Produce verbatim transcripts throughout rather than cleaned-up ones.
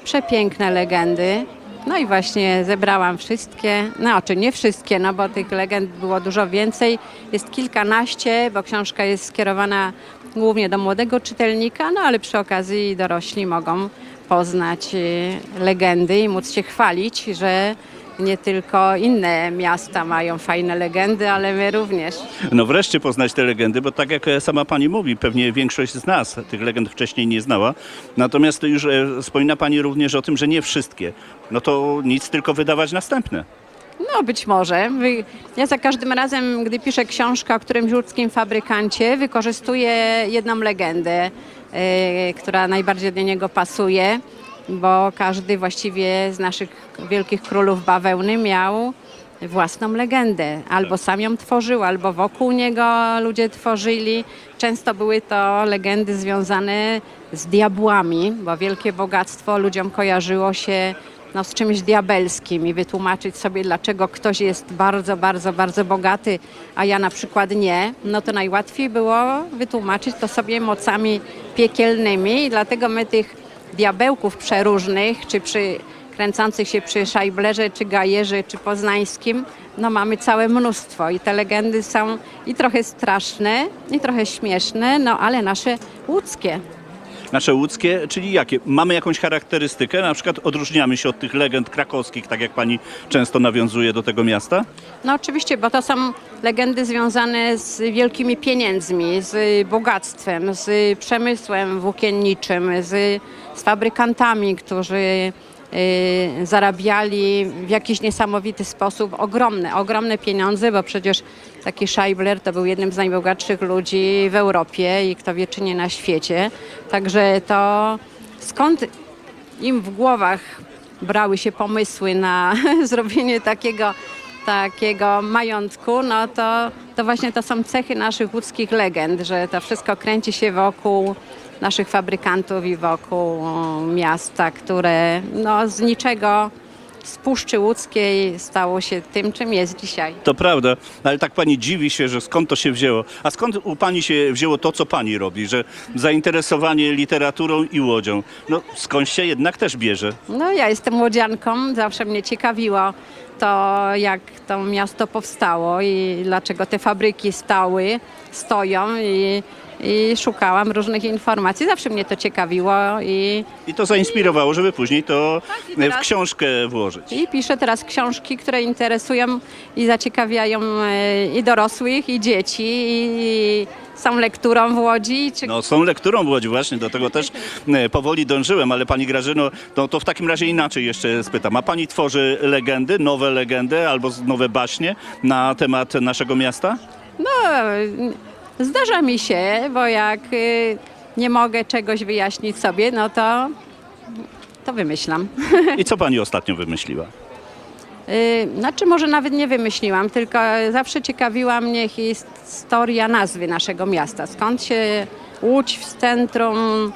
przepiękne legendy. No i właśnie zebrałam wszystkie, no czy nie wszystkie, no bo tych legend było dużo więcej. Jest kilkanaście, bo książka jest skierowana głównie do młodego czytelnika, no ale przy okazji dorośli mogą poznać y, legendy i móc się chwalić, że nie tylko inne miasta mają fajne legendy, ale my również. No wreszcie poznać te legendy, bo tak jak sama pani mówi, pewnie większość z nas tych legend wcześniej nie znała. Natomiast już e, wspomina pani również o tym, że nie wszystkie. No to nic, tylko wydawać następne. No być może. Wy- Ja za każdym razem, gdy piszę książkę o którymś łódzkim fabrykancie, wykorzystuję jedną legendę, e, która najbardziej do niego pasuje, bo każdy właściwie z naszych wielkich królów bawełny miał własną legendę. Albo sam ją tworzył, albo wokół niego ludzie tworzyli. Często były to legendy związane z diabłami, bo wielkie bogactwo ludziom kojarzyło się no, z czymś diabelskim i wytłumaczyć sobie, dlaczego ktoś jest bardzo, bardzo, bardzo bogaty, a ja na przykład nie, no to najłatwiej było wytłumaczyć to sobie mocami piekielnymi i dlatego my tych diabełków przeróżnych, czy przy kręcących się przy Szajblerze, czy Gajerze, czy Poznańskim, no mamy całe mnóstwo i te legendy są i trochę straszne, i trochę śmieszne, no ale nasze łódzkie. Nasze łódzkie, czyli jakie? Mamy jakąś charakterystykę? Na przykład odróżniamy się od tych legend krakowskich, tak jak pani często nawiązuje do tego miasta? No oczywiście, bo to są legendy związane z wielkimi pieniędzmi, z bogactwem, z przemysłem włókienniczym, z, z fabrykantami, którzy y, zarabiali w jakiś niesamowity sposób ogromne, ogromne pieniądze, bo przecież taki Scheibler to był jednym z najbogatszych ludzi w Europie i kto wie czy nie na świecie. Także to skąd im w głowach brały się pomysły na zrobienie takiego, takiego majątku, no to, to właśnie to są cechy naszych łódzkich legend, że to wszystko kręci się wokół naszych fabrykantów i wokół miasta, które no, z niczego z Puszczy Łódzkiej stało się tym, czym jest dzisiaj. To prawda, ale tak pani dziwi się, że skąd to się wzięło. A skąd u pani się wzięło to, co pani robi, że zainteresowanie literaturą i łodzią? No skąd się jednak też bierze? No ja jestem łodzianką, zawsze mnie ciekawiło to, jak to miasto powstało i dlaczego te fabryki stały, stoją i, i szukałam różnych informacji. Zawsze mnie to ciekawiło i, I to zainspirowało, żeby później to i w teraz- książkę włożyć. i piszę teraz książki, które interesują i zaciekawiają e, i dorosłych, i dzieci, i są lekturą w Łodzi. Czy... No są lekturą w Łodzi właśnie, do tego też e, powoli dążyłem, ale pani Grażyno, no, to w takim razie inaczej jeszcze spytam. A pani tworzy legendy, nowe legendy albo z- nowe baśnie na temat naszego miasta? No, zdarza mi się, bo jak y, nie mogę czegoś wyjaśnić sobie, no to, to wymyślam. I co pani ostatnio wymyśliła? Y, Znaczy może nawet nie wymyśliłam, tylko zawsze ciekawiła mnie historia nazwy naszego miasta. Skąd się Łódź w centrum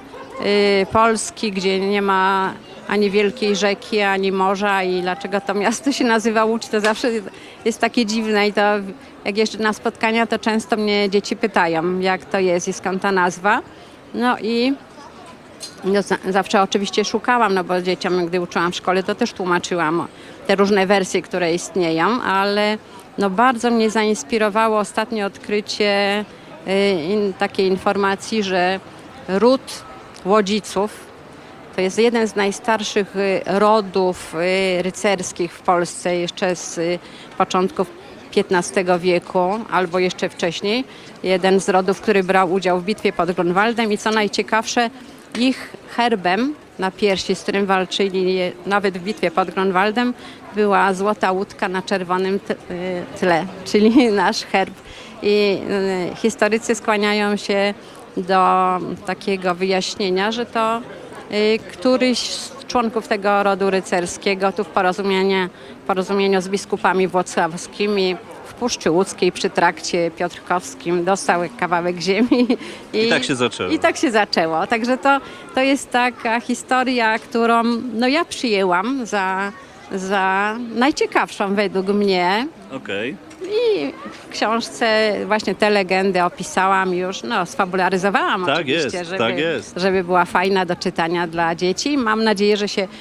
y, Polski, gdzie nie ma ani wielkiej rzeki, ani morza i dlaczego to miasto się nazywa Łódź, to zawsze jest takie dziwne i to jak jeżdżę na spotkania, to często mnie dzieci pytają, jak to jest i skąd ta nazwa. No i no, za- zawsze oczywiście szukałam, no bo dzieciom, gdy uczyłam w szkole, to też tłumaczyłam te różne wersje, które istnieją, ale no bardzo mnie zainspirowało ostatnie odkrycie y, in, takiej informacji, że ród Łodziców to jest jeden z najstarszych y, rodów y, rycerskich w Polsce, jeszcze z y, początków piętnastego wieku albo jeszcze wcześniej. Jeden z rodów, który brał udział w bitwie pod Grunwaldem i co najciekawsze, ich herbem na piersi, z którym walczyli nawet w bitwie pod Grunwaldem, była złota łódka na czerwonym t- y, tle, czyli nasz herb. I y, historycy skłaniają się do takiego wyjaśnienia, że to y, któryś z członków tego rodu rycerskiego tu w porozumieniu, porozumieniu z biskupami włocławskimi w Puszczy Łódzkiej przy trakcie piotrkowskim dostał kawałek ziemi. I tak się zaczęło. I tak się zaczęło. Także to, to jest taka historia, którą no ja przyjęłam za, za najciekawszą według mnie. Okej. I w książce właśnie te legendy opisałam już, no sfabularyzowałam Tak oczywiście, jest, żeby, tak jest. żeby była fajna do czytania dla dzieci. Mam nadzieję, że się